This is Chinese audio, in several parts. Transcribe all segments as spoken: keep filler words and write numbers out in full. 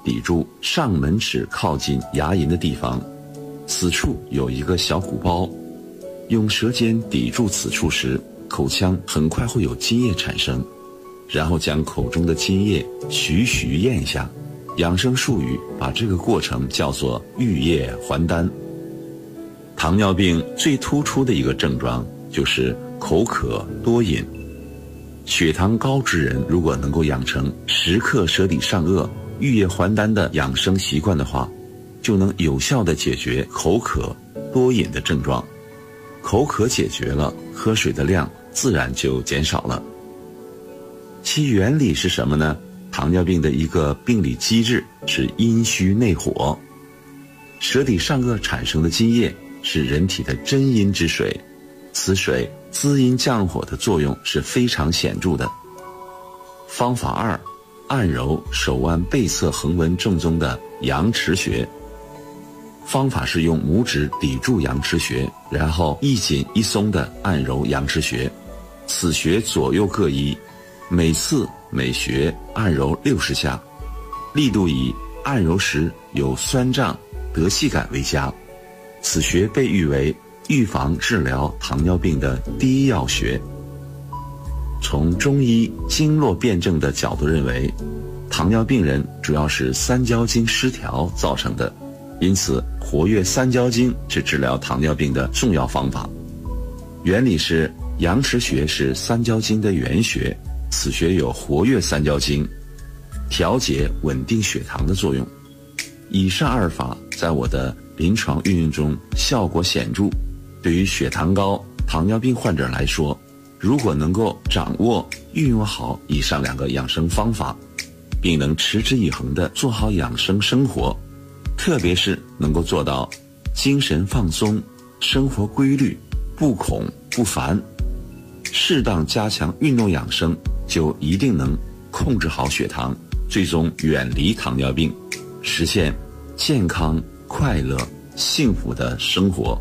抵住上门齿靠近牙龈的地方，此处有一个小鼓包，用舌尖抵住此处时，口腔很快会有津液产生，然后将口中的津液徐徐咽下。养生术语把这个过程叫做玉液还丹。糖尿病最突出的一个症状就是口渴多饮。血糖高之人如果能够养成时刻舌底上颚玉液还丹的养生习惯的话，就能有效地解决口渴多饮的症状。口渴解决了，喝水的量自然就减少了。其原理是什么呢？糖尿病的一个病理机制是阴虚内火，舌底上颚产生的津液是人体的真阴之水，此水滋阴降火的作用是非常显著的。方法二，按揉手腕背侧横纹正中的阳池穴。方法是用拇指抵住阳池穴，然后一紧一松地按揉阳池穴，此穴左右各一，每次每穴按揉六十下，力度以按揉时有酸胀得气感为佳。此穴被誉为预防治疗糖尿病的第一要穴。从中医经络辩证的角度认为，糖尿病人主要是三焦经失调造成的，因此活跃三焦经是治疗糖尿病的重要方法。原理是阳池穴是三焦经的原穴，此穴有活跃三焦经、调节稳定血糖的作用。以上二法在我的临床运用中效果显著。对于血糖高、糖尿病患者来说，如果能够掌握、运用好以上两个养生方法，并能持之以恒地做好养生生活，特别是能够做到精神放松、生活规律、不恐不烦，适当加强运动养生，就一定能控制好血糖，最终远离糖尿病，实现健康、快乐、幸福的生活。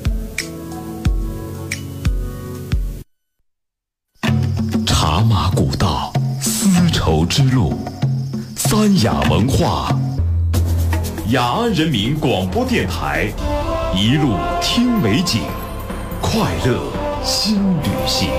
茶马古道，丝绸之路，三雅文化，雅安人民广播电台，一路听美景，快乐新旅行。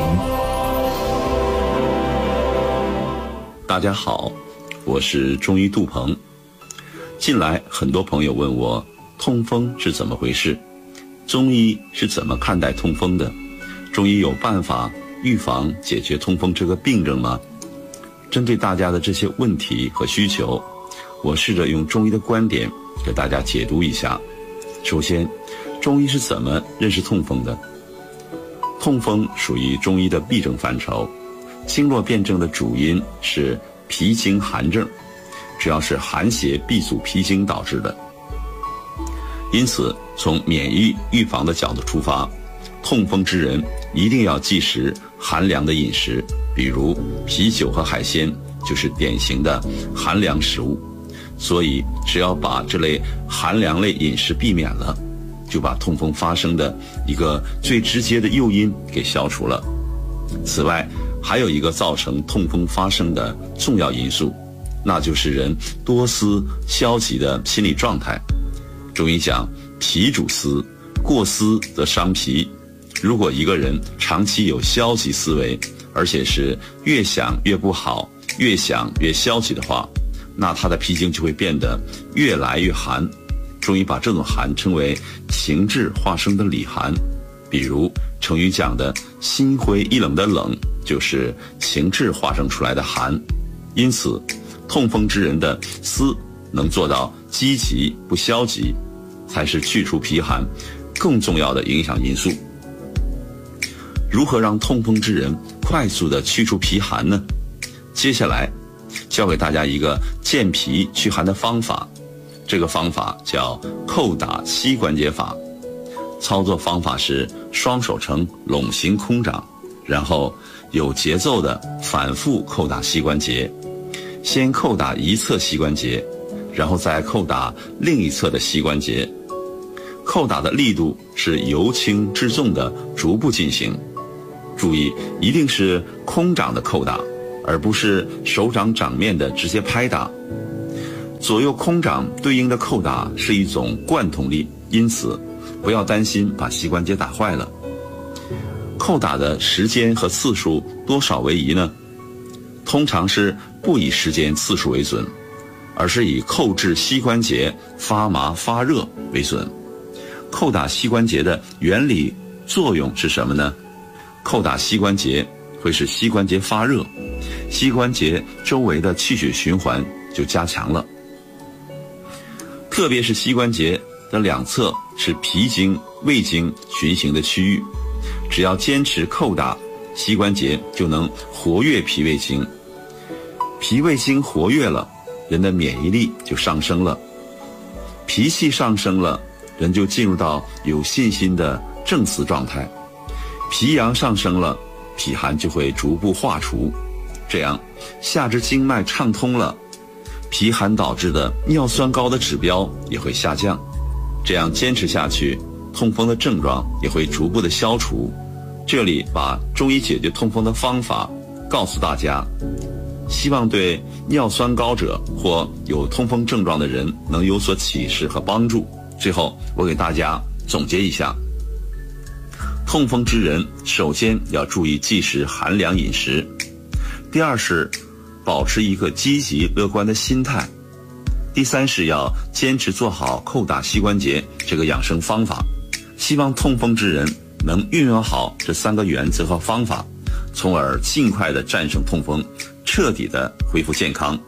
大家好，我是中医杜鹏。近来很多朋友问我，痛风是怎么回事？中医是怎么看待痛风的？中医有办法预防解决痛风这个病症吗？针对大家的这些问题和需求，我试着用中医的观点给大家解读一下。首先，中医是怎么认识痛风的？痛风属于中医的痹症范畴，经络辩证的主因是脾经寒症，主要是寒邪闭阻脾经导致的。因此，从免疫预防的角度出发，痛风之人一定要忌食寒凉的饮食，比如啤酒和海鲜就是典型的寒凉食物。所以只要把这类寒凉类饮食避免了，就把痛风发生的一个最直接的诱因给消除了。此外，还有一个造成痛风发生的重要因素，那就是人多思消极的心理状态。中医讲脾主思，过思则伤脾。如果一个人长期有消极思维，而且是越想越不好，越想越消极的话，那他的脾经就会变得越来越寒。中医把这种寒称为情志化生的里寒，比如成语讲的心灰意冷的冷，就是情志化生出来的寒。因此，痛风之人的思能做到积极不消极，才是去除脾寒更重要的影响因素。如何让痛风之人快速地去除脾寒呢？接下来教给大家一个健脾祛寒的方法，这个方法叫叩打膝关节法。操作方法是双手呈拢形空掌，然后有节奏地反复叩打膝关节，先叩打一侧膝关节，然后再叩打另一侧的膝关节。叩打的力度是由轻至重的逐步进行，注意一定是空掌的叩打，而不是手掌掌面的直接拍打。 左右空掌对应的扣打是一种贯通力，因此不要担心把膝关节打坏了。扣打的时间和次数多少为宜呢？通常是不以时间次数为准，而是以扣至膝关节发麻发热为准。扣打膝关节的原理作用是什么呢？扣打膝关节会使膝关节发热，膝关节周围的气血循环就加强了。特别是膝关节的两侧是脾经、胃经循行的区域，只要坚持扣打膝关节，就能活跃脾胃经。脾胃经活跃了，人的免疫力就上升了，脾气上升了，人就进入到有信心的正思状态。脾阳上升了，脾寒就会逐步化除，这样下肢经脉畅通了，脾寒导致的尿酸高的指标也会下降。这样坚持下去，痛风的症状也会逐步的消除。这里把中医解决痛风的方法告诉大家，希望对尿酸高者或有痛风症状的人能有所启示和帮助。最后我给大家总结一下，痛风之人首先要注意忌食寒凉饮食，第二是保持一个积极乐观的心态，第三是要坚持做好扣打膝关节这个养生方法。希望痛风之人能运用好这三个原则和方法，从而尽快的战胜痛风，彻底的恢复健康。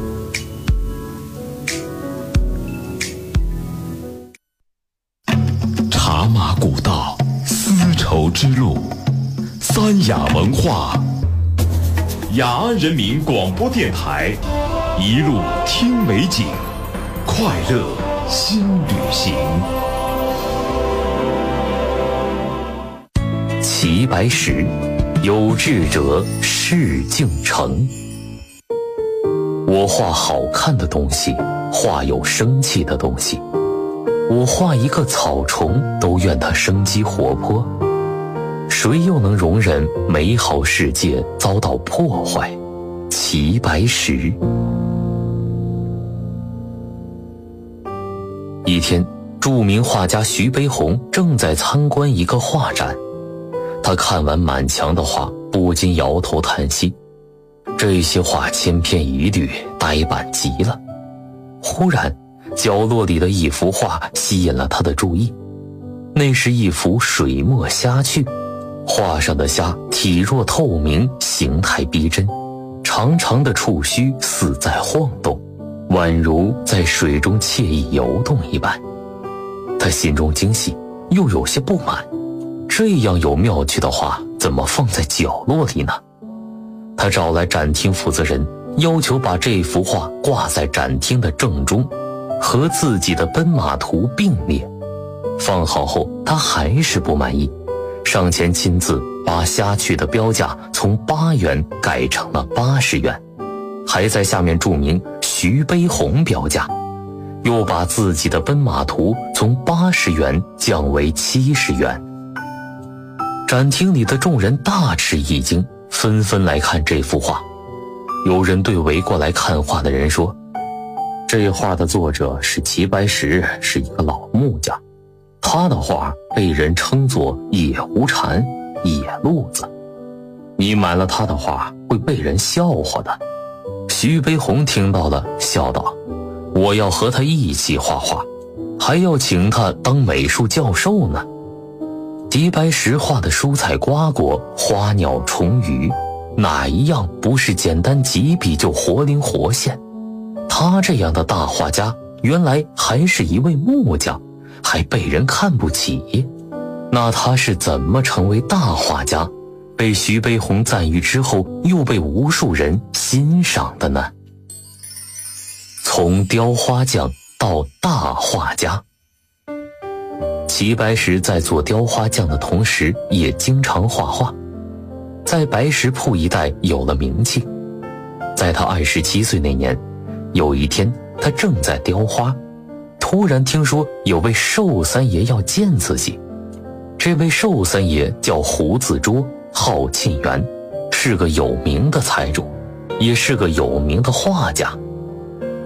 茶马古道，丝绸之路，三雅文化，雅安人民广播电台，一路听美景，快乐新旅行。齐白石，有志者事竟成。我画好看的东西，画有生气的东西。我画一个草虫，都愿它生机活泼。谁又能容忍美好世界遭到破坏？齐白石。一天，著名画家徐悲鸿正在参观一个画展，他看完满墙的画，不禁摇头叹息，这些画千篇一律，呆板极了。忽然，角落里的一幅画吸引了他的注意，那是一幅水墨虾蛆，画上的虾体弱透明，形态逼真，长长的触须似在晃动，宛如在水中惬意游动一般。他心中惊喜，又有些不满，这样有妙趣的画怎么放在角落里呢？他找来展厅负责人，要求把这幅画挂在展厅的正中，和自己的奔马图并列。放好后，他还是不满意，上前亲自把虾蛆的标价从八元改成了八十元，还在下面注明徐悲鸿标价，又把自己的奔马图从八十元降为七十元。展厅里的众人大吃一惊，纷纷来看这幅画。有人对围过来看画的人说，这画的作者是齐白石，是一个老木匠，他的画被人称作野狐禅、野路子，你买了他的画会被人笑话的。徐悲鸿听到了，笑道，我要和他一起画画，还要请他当美术教授呢。齐白石画的蔬菜瓜果、花鸟虫鱼，哪一样不是简单几笔就活灵活现？他这样的大画家，原来还是一位木匠，还被人看不起。那他是怎么成为大画家，被徐悲鸿赞誉之后，又被无数人欣赏的呢？从雕花匠到大画家，齐白石在做雕花匠的同时，也经常画画，在白石铺一带有了名气。在他二十七岁那年，有一天他正在雕花，突然听说有位寿三爷要见自己。这位寿三爷叫胡自捉，号沁园，是个有名的财主，也是个有名的画家。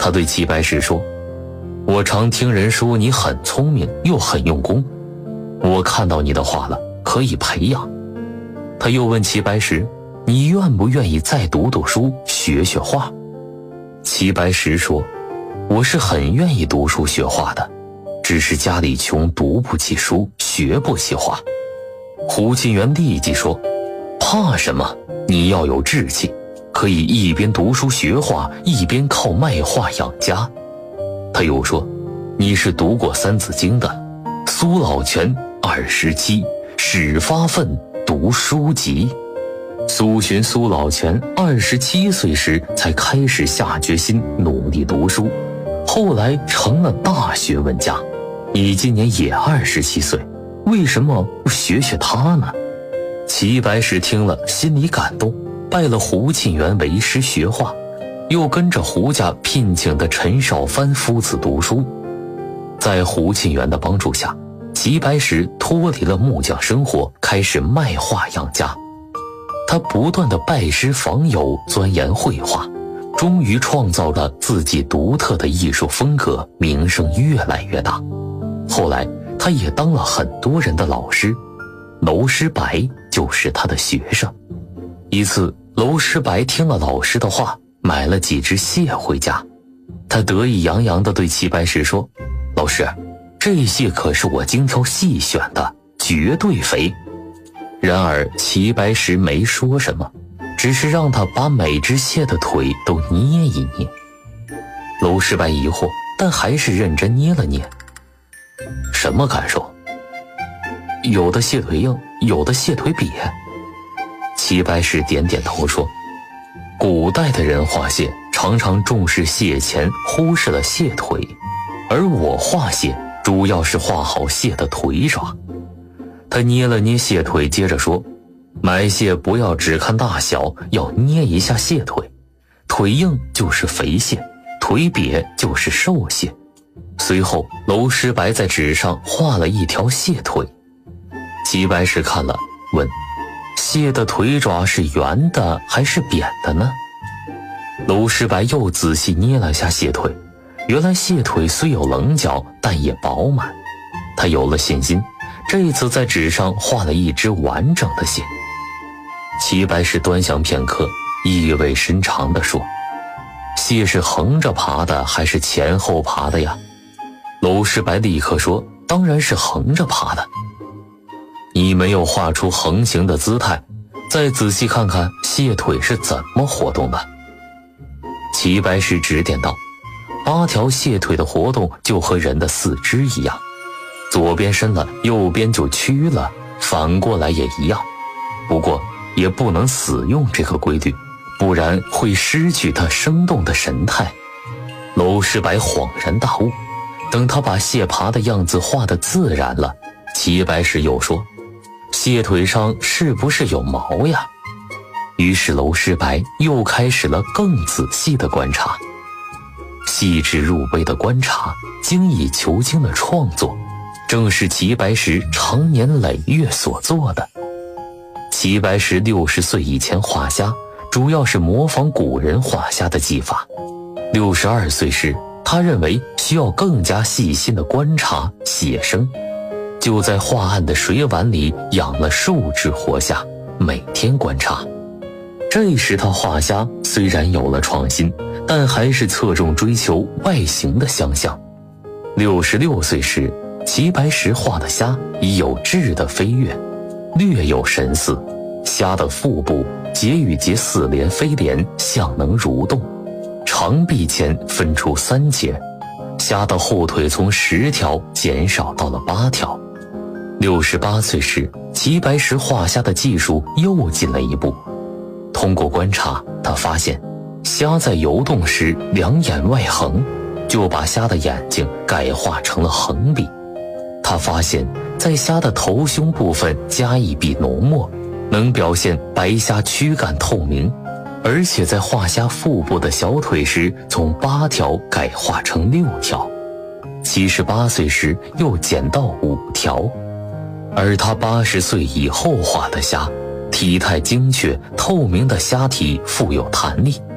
他对齐白石说，我常听人说你很聪明又很用功，我看到你的画了，可以培养。他又问齐白石，你愿不愿意再读读书，学学画？齐白石说，我是很愿意读书学画的，只是家里穷，读不起书，学不起画。胡沁园立即说，怕什么？你要有志气，可以一边读书学画，一边靠卖画养家。他又说，你是读过三字经的，苏老泉二十七，始发愤读书籍。苏洵苏老泉二十七岁时才开始下决心努力读书，后来成了大学问家。你今年也二十七岁，为什么不学学他呢？齐白石听了心里感动，拜了胡沁园为师学画，又跟着胡家聘请的陈少藩夫子读书。在胡沁园的帮助下，齐白石脱离了木匠生活，开始卖画养家。他不断地拜师访友，钻研绘画，终于创造了自己独特的艺术风格，名声越来越大。后来他也当了很多人的老师，娄师白就是他的学生。一次，娄师白听了老师的话，买了几只蟹回家。他得意洋洋地对齐白石说，老师，这蟹可是我精挑细选的，绝对肥。然而齐白石没说什么，只是让他把每只蟹的腿都捏一捏。娄师白疑惑，但还是认真捏了捏。什么感受？有的蟹腿硬，有的蟹腿瘪。齐白石点点头说，古代的人画蟹常常重视蟹钳，忽视了蟹腿，而我画蟹主要是画好蟹的腿爪。他捏了捏蟹腿，接着说，买蟹不要只看大小，要捏一下蟹腿，腿硬就是肥蟹，腿瘪就是瘦蟹。随后娄师白在纸上画了一条蟹腿。齐白石看了，问，蟹的腿爪是圆的还是扁的呢？娄师白又仔细捏了下蟹腿，原来蟹腿虽有棱角，但也饱满。他有了信心，这次在纸上画了一只完整的蟹。齐白石端详片刻，意味深长地说，蟹是横着爬的还是前后爬的呀？娄师白立刻说，当然是横着爬的。你没有画出横行的姿态，再仔细看看蟹腿是怎么活动的。齐白石指点道，八条蟹腿的活动就和人的四肢一样，左边伸了，右边就屈了，反过来也一样。不过也不能死用这个规律，不然会失去它生动的神态。娄师白恍然大悟，等他把蟹爬的样子画得自然了，齐白石又说，蟹腿上是不是有毛呀？于是娄师白又开始了更仔细的观察。细致入微的观察，精益求精的创作，正是齐白石长年累月所做的。齐白石六十岁以前画虾，主要是模仿古人画虾的技法。六十二岁时，他认为需要更加细心的观察写生，就在画案的水碗里养了数只活虾，每天观察。这时他画虾虽然有了创新，但还是侧重追求外形的相像。六十六岁时，齐白石画的虾已有质的飞跃，略有神似。虾的腹部节与节四连飞连，像能蠕动，长臂前分出三节，虾的后腿从十条减少到了八条。六十八岁时，齐白石画虾的技术又进了一步。通过观察，他发现虾在游动时两眼外横，就把虾的眼睛改画成了横笔。他发现在虾的头胸部分加一笔浓墨，能表现白虾躯干透明，而且在画虾腹部的小腿时，从八条改画成六条。七十八岁时又减到五条。而他八十岁以后画的虾，体态精确，透明的虾体富有弹力，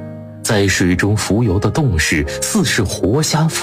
在水中浮游的动势似是活虾